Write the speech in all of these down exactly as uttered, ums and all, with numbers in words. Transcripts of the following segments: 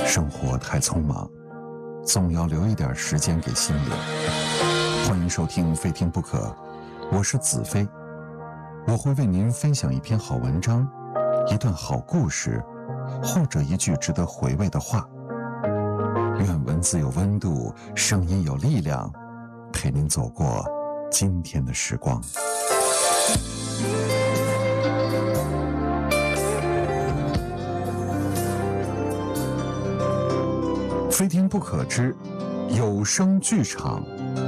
生活太匆忙，总要留一点时间给心灵。欢迎收听《非听不可》，我是子飞，我会为您分享一篇好文章，一段好故事，或者一句值得回味的话。愿文字有温度，声音有力量，陪您走过今天的时光。非听不可之有声剧场。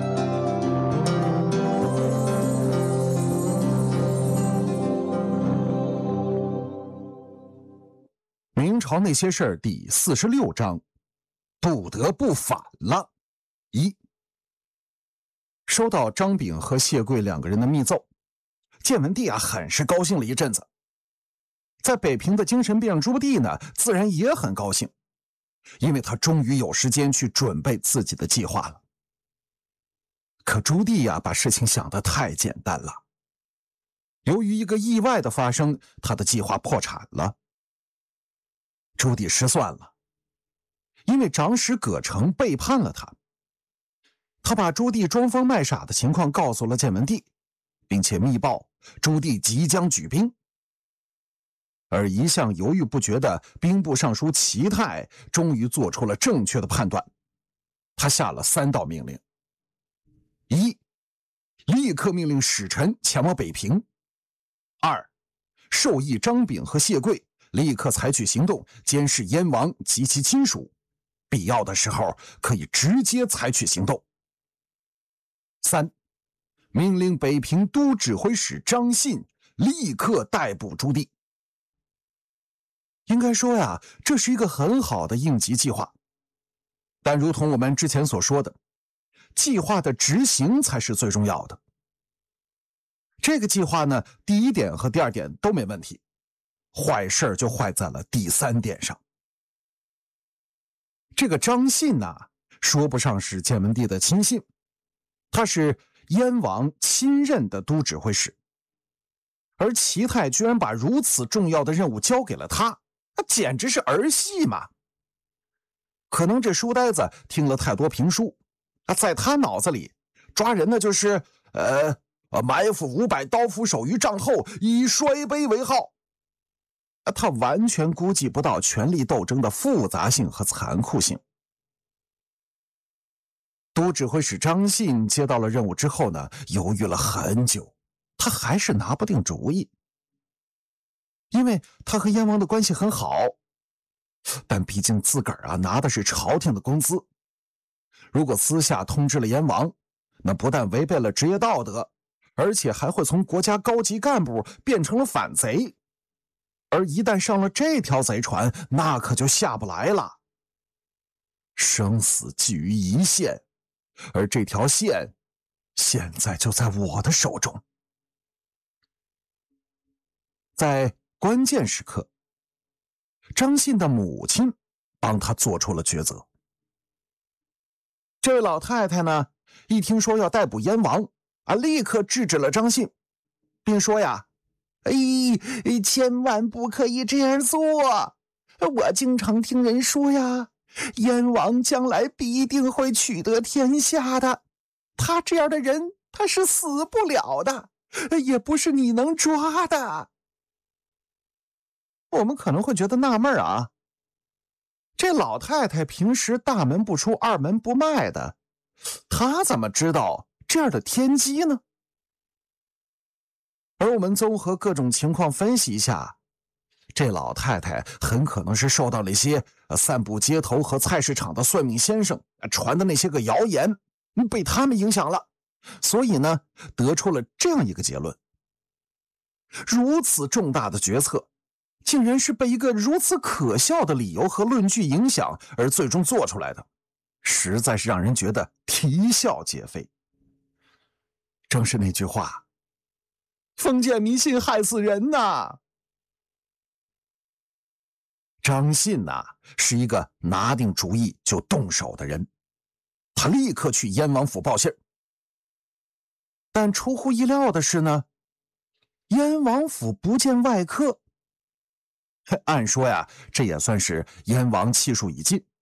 明朝那些事儿第四十六章，不得不反了。一，收到张炳和谢贵两个人的密奏，建文帝啊很是高兴了一阵子。在北平的精神病朱棣呢，自然也很高兴。因为他终于有时间去准备自己的计划了。可朱棣呀，把事情想得太简单了。由于一个意外的发生，他的计划破产了。朱棣失算了，因为长史葛城背叛了他。他把朱棣装疯卖傻的情况告诉了建文帝，并且密报朱棣即将举兵。而一向犹豫不决的兵部尚书齐泰终于做出了正确的判断，他下了三道命令：一，立刻命令使臣前往北平；二，授意张炳和谢贵立刻采取行动，监视燕王及其亲属，必要的时候可以直接采取行动；三，命令北平都指挥使张信立刻逮捕朱棣。应该说呀，这是一个很好的应急计划。但如同我们之前所说的，计划的执行才是最重要的。这个计划呢，第一点和第二点都没问题，坏事就坏在了第三点上。这个张信呢，说不上是建文帝的亲信，他是燕王亲任的都指挥使，而齐泰居然把如此重要的任务交给了他，那简直是儿戏嘛！可能这书呆子听了太多评书，在他脑子里抓人的就是呃埋伏五百刀斧手于帐后，以摔杯为号。他完全估计不到权力斗争的复杂性和残酷性。都指挥使张信接到了任务之后呢，犹豫了很久，他还是拿不定主意。因为他和燕王的关系很好，但毕竟自个儿啊拿的是朝廷的工资，如果私下通知了燕王，那不但违背了职业道德，而且还会从国家高级干部变成了反贼。而一旦上了这条贼船，那可就下不来了。生死寄于一线，而这条线现在就在我的手中。在关键时刻，张信的母亲帮他做出了抉择。这位老太太呢，一听说要逮捕燕王啊，立刻制止了张信，并说呀：哎，千万不可以这样做！我经常听人说呀，燕王将来必定会取得天下的，他这样的人他是死不了的，也不是你能抓的。我们可能会觉得纳闷啊，这老太太平时大门不出二门不迈的，她怎么知道这样的天机呢？而我们综合各种情况分析一下，这老太太很可能是受到了一些散布街头和菜市场的算命先生传的那些个谣言，被他们影响了，所以呢，得出了这样一个结论：如此重大的决策竟然是被一个如此可笑的理由和论据影响而最终做出来的，实在是让人觉得啼笑皆非。正是那句话，封建迷信害死人呐！张信呐、啊，是一个拿定主意就动手的人，他立刻去燕王府报信。但出乎意料的是呢，燕王府不见外客。按说呀，这也算是燕王气数已尽，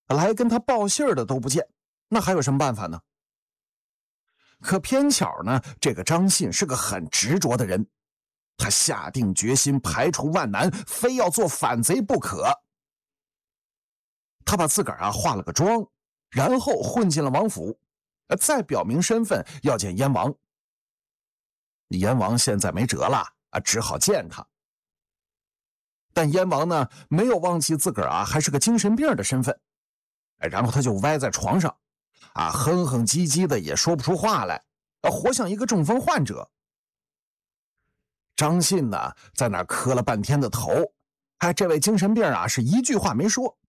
来跟他报信儿的都不见，那还有什么办法呢？可偏巧呢，这个张信是个很执着的人，他下定决心排除万难，非要做反贼不可。他把自个儿啊化了个妆，然后混进了王府，再表明身份要见燕王。燕王现在没辙了啊，只好见他。但燕王呢，没有忘记自个儿啊还是个精神病的身份，然后他就歪在床上，啊，哼哼唧唧的也说不出话来，活像一个中风患者。张信呢，在那儿磕了半天的头，哎，这位精神病啊，是一句话没说。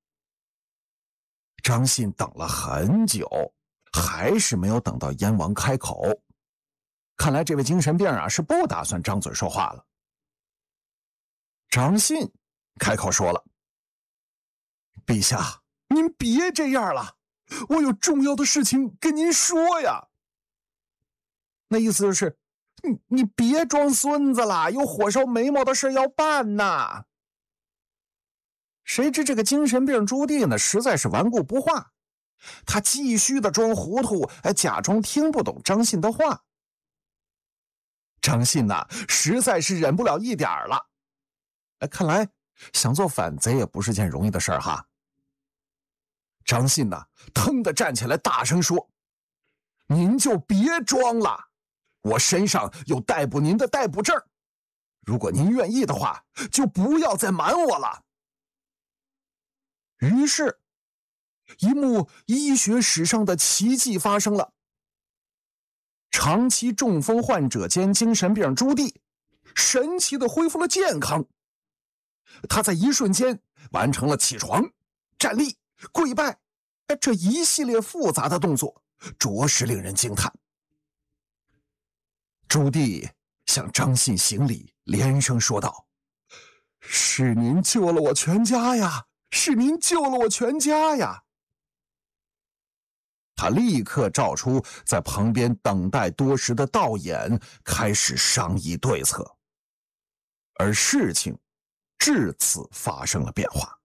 张信等了很久，还是没有等到燕王开口。看来这位精神病啊，是不打算张嘴说话了。张信开口说了：“陛下，您别这样了，我有重要的事情跟您说呀。”那意思就是，你你别装孙子了，有火烧眉毛的事要办呐。谁知这个精神病朱棣呢，实在是顽固不化，他继续的装糊涂，哎，假装听不懂张信的话。张信呐，实在是忍不了一点了。哎，看来想做反贼也不是件容易的事儿哈。张信呐，腾地站起来，大声说：“您就别装了，我身上有逮捕您的逮捕证，如果您愿意的话，就不要再瞒我了。”于是，一幕医学史上的奇迹发生了。长期中风患者兼精神病朱棣，神奇地恢复了健康。他在一瞬间完成了起床、站立、跪拜这一系列复杂的动作，着实令人惊叹。朱棣向张信行礼，连声说道：“是您救了我全家呀！是您救了我全家呀！”他立刻召出在旁边等待多时的道衍，开始商议对策。而事情至此发生了变化。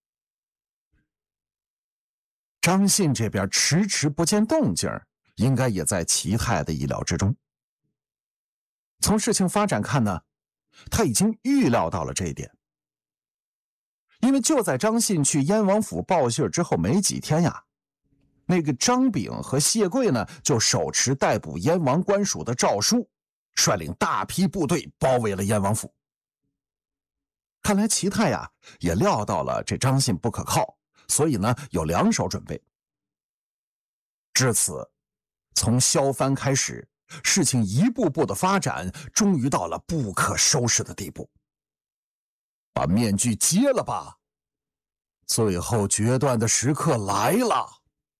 张信这边迟迟不见动静，应该也在齐泰的意料之中。从事情发展看呢，他已经预料到了这一点。因为就在张信去燕王府报信之后没几天呀，那个张炳和谢贵呢，就手持逮捕燕王官署的诏书，率领大批部队包围了燕王府。看来齐泰呀也料到了这张信不可靠，所以呢有两手准备。至此，从削藩开始，事情一步步的发展，终于到了不可收拾的地步。把面具揭了吧，最后决断的时刻来了。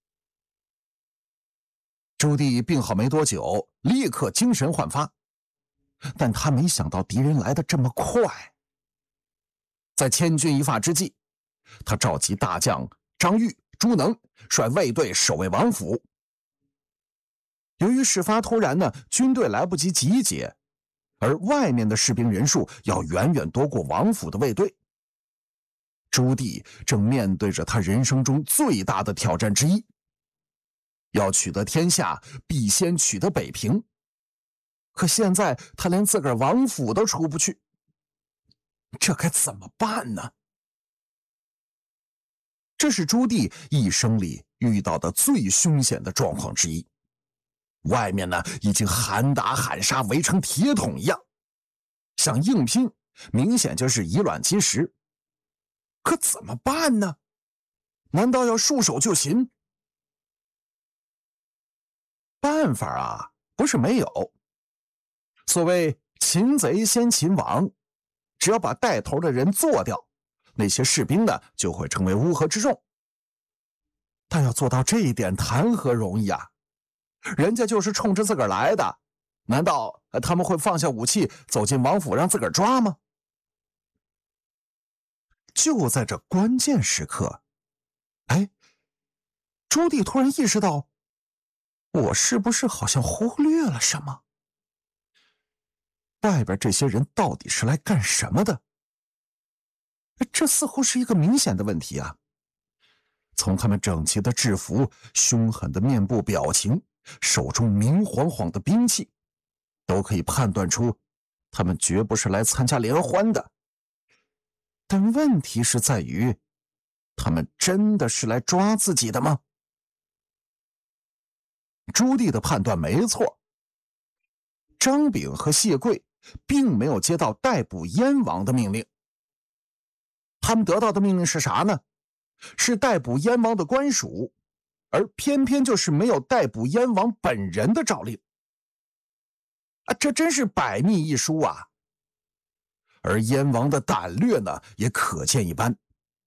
朱棣病好没多久，立刻精神焕发，但他没想到敌人来得这么快。在千钧一发之际，他召集大将张玉、朱能，率卫队守卫王府。由于事发突然呢，军队来不及集结，而外面的士兵人数要远远多过王府的卫队。朱棣正面对着他人生中最大的挑战之一，要取得天下，必先取得北平。可现在他连自个儿王府都出不去，这该怎么办呢？这是朱棣一生里遇到的最凶险的状况之一。外面呢，已经喊打喊杀，围成铁桶一样，想硬拼，明显就是以卵击石。可怎么办呢？难道要束手就擒？办法啊，不是没有。所谓擒贼先擒王，只要把带头的人做掉，那些士兵呢就会成为乌合之众。但要做到这一点，谈何容易啊！人家就是冲着自个儿来的，难道他们会放下武器走进王府让自个儿抓吗？就在这关键时刻，哎，朱棣突然意识到，我是不是好像忽略了什么？外边这些人到底是来干什么的？这似乎是一个明显的问题啊！ 从他们整齐的制服、凶狠的面部表情、手中明晃晃的兵器，都可以判断出他们绝不是来参加联欢的。但问题是在于，他们真的是来抓自己的吗？朱棣的判断没错，张炳和谢贵并没有接到逮捕燕王的命令。他们得到的命令是啥呢？是逮捕燕王的官署，而偏偏就是没有逮捕燕王本人的诏令。啊，这真是百密一疏啊！而燕王的胆略呢，也可见一斑。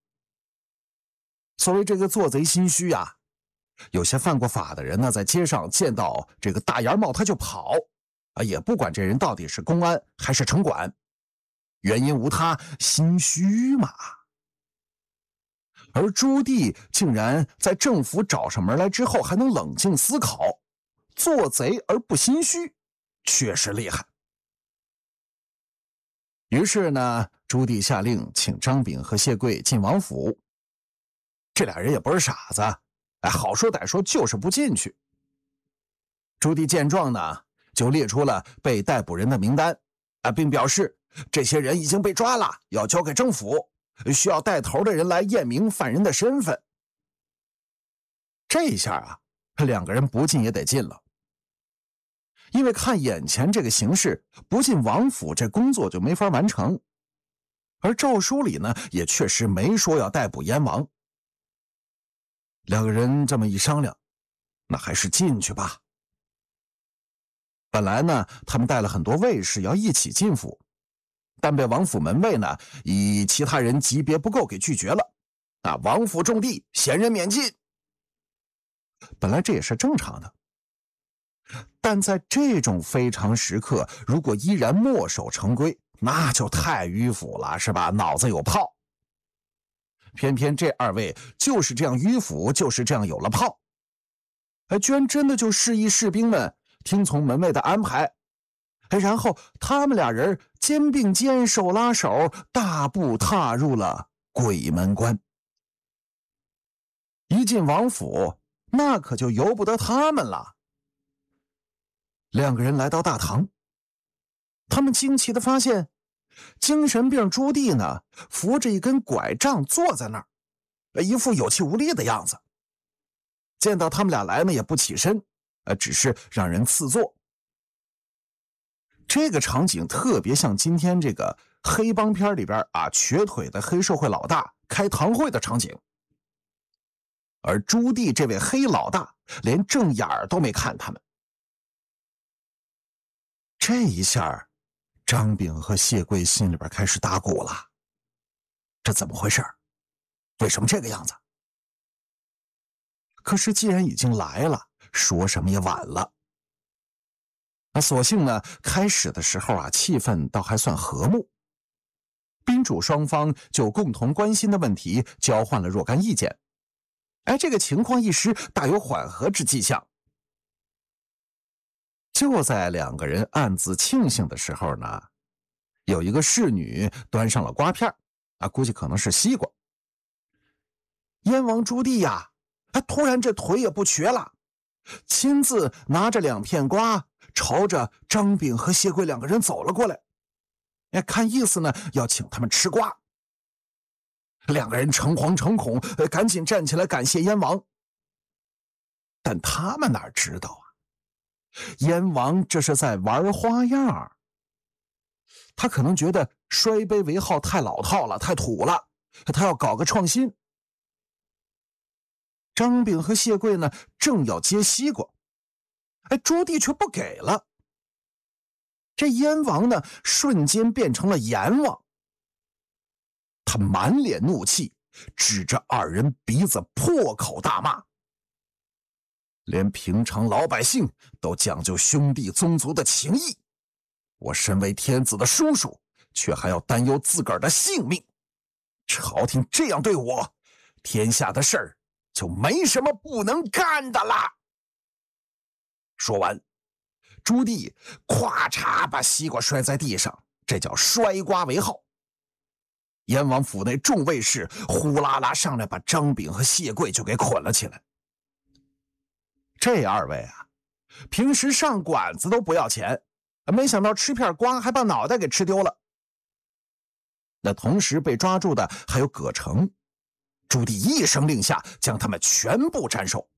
所谓这个做贼心虚啊，有些犯过法的人呢，在街上见到这个大檐帽他就跑，啊，也不管这人到底是公安还是城管，原因无他，心虚嘛。而朱棣竟然在政府找上门来之后，还能冷静思考，做贼而不心虚，确实厉害。于是呢，朱棣下令请张炳和谢贵进王府。这俩人也不是傻子，哎，好说歹说就是不进去。朱棣见状呢，就列出了被逮捕人的名单，啊，并表示这些人已经被抓了，要交给政府，需要带头的人来验明犯人的身份。这一下啊，两个人不进也得进了。因为看眼前这个形势，不进王府这工作就没法完成。而诏书里呢，也确实没说要逮捕燕王。两个人这么一商量，那还是进去吧。本来呢，他们带了很多卫士要一起进府，但被王府门卫呢以其他人级别不够给拒绝了。啊，王府重地，闲人免进。本来这也是正常的。但在这种非常时刻，如果依然墨守成规，那就太迂腐了，是吧？脑子有泡。偏偏这二位就是这样迂腐，就是这样有了泡，哎，居然真的就示意士兵们听从门卫的安排，哎，然后他们俩人肩并肩，手拉手，大步踏入了鬼门关。一进王府，那可就由不得他们了。两个人来到大堂，他们惊奇地发现，精神病朱棣呢，扶着一根拐杖坐在那儿，一副有气无力的样子。见到他们俩来呢，也不起身，只是让人赐座。这个场景特别像今天这个黑帮片里边啊，瘸腿的黑社会老大开堂会的场景。而朱棣这位黑老大连正眼都没看他们。这一下，张炳和谢贵心里边开始打鼓了。这怎么回事？为什么这个样子？可是既然已经来了，说什么也晚了。那所幸呢，开始的时候啊，气氛倒还算和睦。宾主双方就共同关心的问题交换了若干意见。哎，这个情况一时大有缓和之迹象。就在两个人暗自庆幸的时候呢，有一个侍女端上了瓜片，啊，估计可能是西瓜。燕王朱棣呀，他突然这腿也不瘸了，亲自拿着两片瓜，朝着张炳和谢贵两个人走了过来。哎，看意思呢，要请他们吃瓜。两个人诚惶诚恐，赶紧站起来感谢燕王。但他们哪知道啊，燕王这是在玩花样。他可能觉得摔杯为号太老套了，太土了，他要搞个创新。张炳和谢贵呢，正要接西瓜，哎，朱棣却不给了。这燕王呢，瞬间变成了阎王。他满脸怒气，指着二人鼻子破口大骂。连平常老百姓都讲究兄弟宗族的情谊，我身为天子的叔叔，却还要担忧自个儿的性命。朝廷这样对我，天下的事儿就没什么不能干的啦。说完，朱棣咵嚓把西瓜摔在地上，这叫摔瓜为号。 燕王府内众卫士呼啦啦上来，把张炳和谢贵就给捆了起来。这二位啊，平时上馆子都不要钱，没想到吃片瓜还把脑袋给吃丢了。那同时被抓住的还有葛城，朱棣一声令下，将他们全部斩首。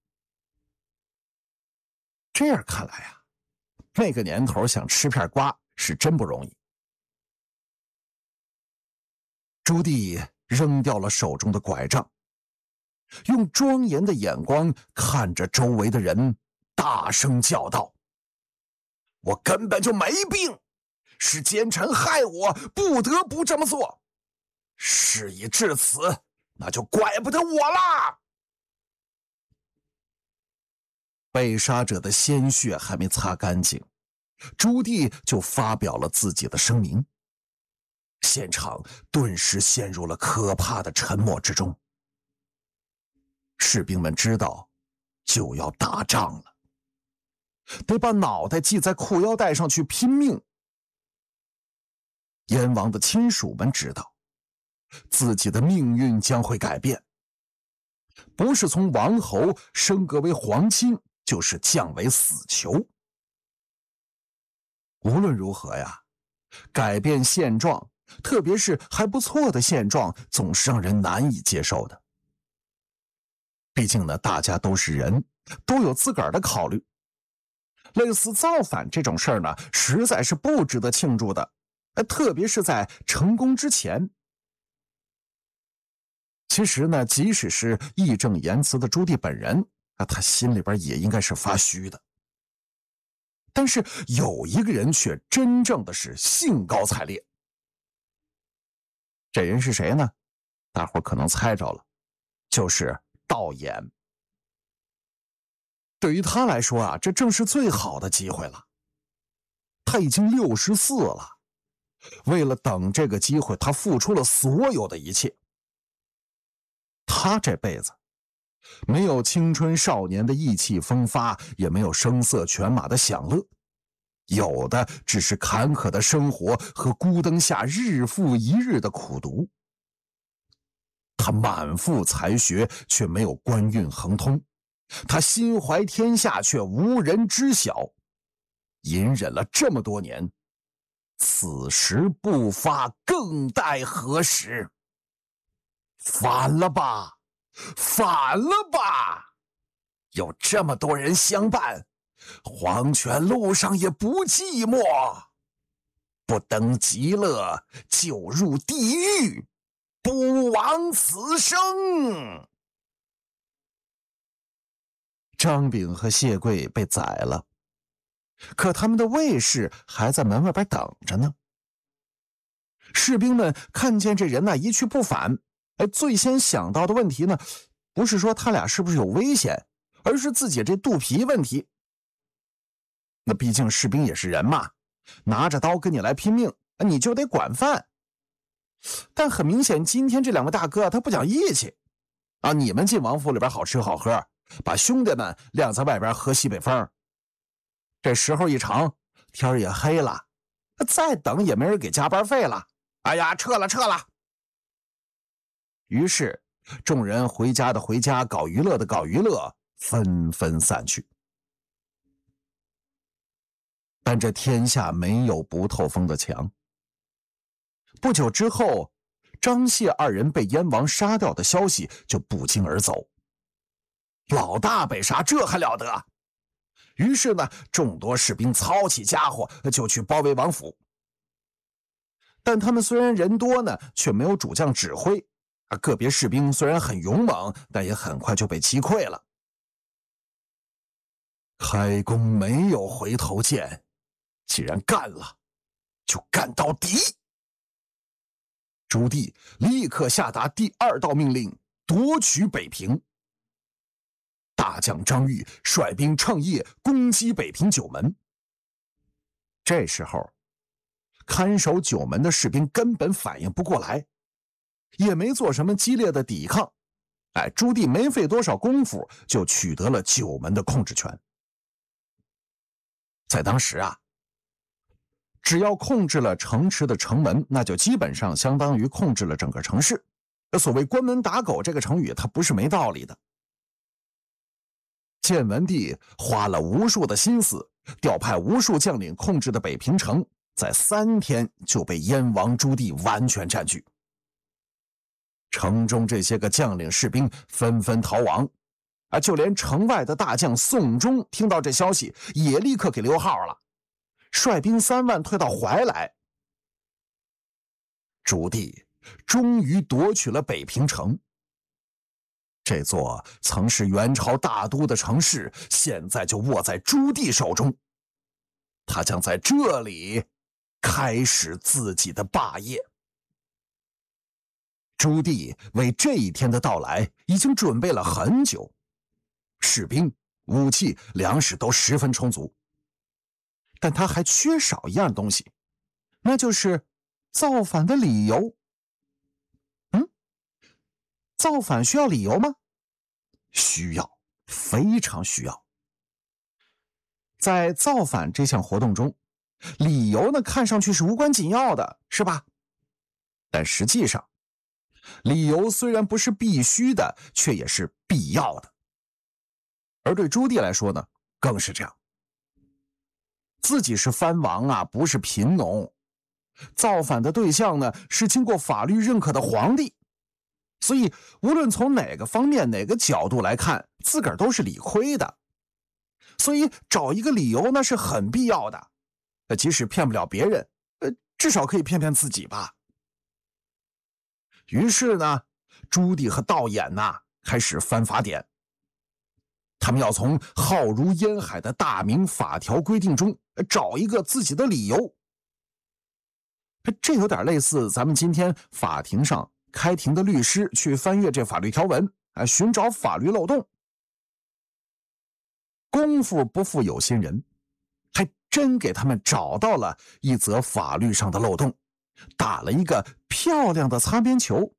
这样看来啊，那个年头想吃片瓜是真不容易。朱棣扔掉了手中的拐杖，用庄严的眼光看着周围的人，大声叫道：“我根本就没病，是奸臣害我，不得不这么做。事已至此，那就怪不得我啦！”被杀者的鲜血还没擦干净，朱棣就发表了自己的声明，现场顿时陷入了可怕的沉默之中。士兵们知道就要打仗了，得把脑袋系在裤腰带上去拼命。燕王的亲属们知道自己的命运将会改变，不是从王侯升格为皇亲，就是降为死囚。无论如何呀，改变现状，特别是还不错的现状，总是让人难以接受的。毕竟呢，大家都是人，都有自个儿的考虑。类似造反这种事儿呢，实在是不值得庆祝的，特别是在成功之前。其实呢，即使是义正言辞的朱棣本人，他心里边也应该是发虚的。但是有一个人却真正的是兴高采烈。这人是谁呢？大伙可能猜着了，就是道衍。对于他来说啊，这正是最好的机会了。他已经六十四了，为了等这个机会，他付出了所有的一切。他这辈子没有青春少年的意气风发，也没有声色犬马的享乐，有的只是坎坷的生活和孤灯下日复一日的苦读。他满腹才学，却没有官运亨通；他心怀天下，却无人知晓。隐忍了这么多年，此时不发，更待何时？反了吧，反了吧！有这么多人相伴，黄泉路上也不寂寞。不登极乐，就入地狱，不枉此生。张炳和谢贵被宰了，可他们的卫士还在门外边等着呢。士兵们看见这人呢一去不返，哎，最先想到的问题呢，不是说他俩是不是有危险，而是自己这肚皮问题。那毕竟士兵也是人嘛，拿着刀跟你来拼命，你就得管饭。但很明显，今天这两位大哥他不讲义气啊！你们进王府里边好吃好喝，把兄弟们晾在外边喝西北风。这时候一长，天也黑了，再等也没人给加班费了。哎呀，撤了撤了！于是众人回家的回家，搞娱乐的搞娱乐，纷纷散去。但这天下没有不透风的墙。不久之后，张谢二人被燕王杀掉的消息就不胫而走。老大被杀，这还了得！于是呢，众多士兵操起家伙就去包围王府。但他们虽然人多呢，却没有主将指挥。个别士兵虽然很勇猛，但也很快就被击溃了。开弓没有回头箭，既然干了，就干到底。朱棣立刻下达第二道命令，夺取北平。大将张玉率兵趁夜攻击北平九门。这时候，看守九门的士兵根本反应不过来，也没做什么激烈的抵抗。哎，朱棣没费多少功夫就取得了九门的控制权。在当时啊， 只要控制了城池的城门，那就基本上相当于控制了整个城市。所谓关门打狗这个成语，它不是没道理的。建文帝花了无数的心思，调派无数将领控制的北平城，在三天就被燕王朱棣完全占据。城中这些个将领士兵纷纷逃亡，啊，就连城外的大将宋忠听到这消息，也立刻给溜号了，率兵三万退到怀来。朱棣终于夺取了北平城。这座曾是元朝大都的城市，现在就握在朱棣手中。他将在这里开始自己的霸业。朱棣为这一天的到来已经准备了很久，士兵、武器、粮食都十分充足，但他还缺少一样东西，那就是造反的理由。嗯，造反需要理由吗？需要，非常需要。在造反这项活动中，理由呢看上去是无关紧要的，是吧？但实际上，理由虽然不是必须的，却也是必要的。而对朱棣来说呢，更是这样。自己是藩王啊，不是贫农。造反的对象呢，是经过法律认可的皇帝。所以无论从哪个方面哪个角度来看，自个儿都是理亏的，所以找一个理由那是很必要的。即使骗不了别人，呃，至少可以骗骗自己吧。于是呢，朱棣和道衍呐开始翻法典，他们要从浩如烟海的大明法条规定中找一个自己的理由。这有点类似咱们今天法庭上开庭的律师去翻阅这法律条文，啊，寻找法律漏洞。功夫不负有心人，还真给他们找到了一则法律上的漏洞，打了一个漂亮的擦边球。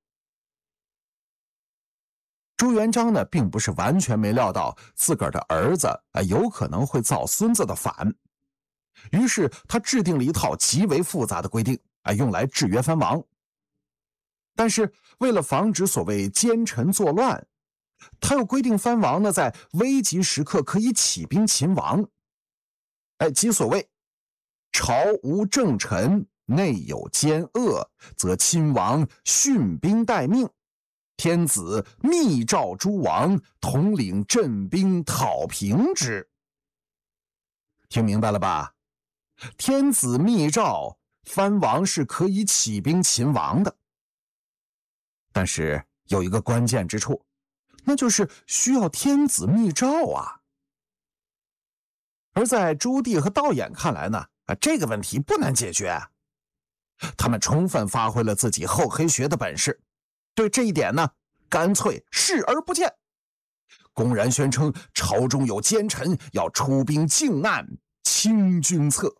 朱元璋呢，并不是完全没料到自个儿的儿子啊有可能会造孙子的反，于是他制定了一套极为复杂的规定啊，用来制约藩王。但是为了防止所谓奸臣作乱，他又规定藩王呢在危急时刻可以起兵勤王。哎，即所谓朝无正臣，内有奸恶，则亲王训兵待命，天子密诏诸王，统领镇兵讨平之。听明白了吧？天子密诏，藩王是可以起兵勤王的。但是有一个关键之处，那就是需要天子密诏啊。而在朱棣和道衍看来呢，这个问题不难解决。他们充分发挥了自己厚黑学的本事，对这一点呢，干脆视而不见，公然宣称朝中有奸臣，要出兵靖难，清君侧。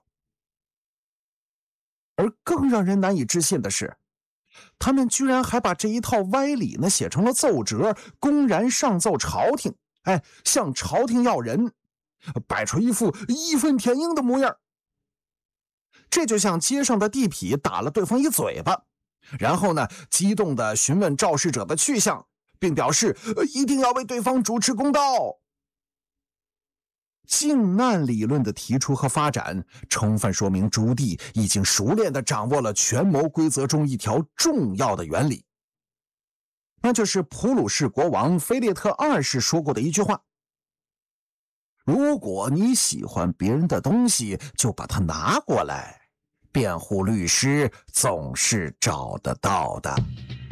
而更让人难以置信的是，他们居然还把这一套歪理呢写成了奏折，公然上奏朝廷，哎，向朝廷要人，摆出一副义愤填膺的模样。这就像街上的地痞打了对方一嘴巴，然后呢，激动地询问肇事者的去向，并表示一定要为对方主持公道。靖难理论的提出和发展，充分说明朱棣已经熟练地掌握了权谋规则中一条重要的原理，那就是普鲁士国王菲列特二世说过的一句话：如果你喜欢别人的东西，就把它拿过来，辩护律师总是找得到的。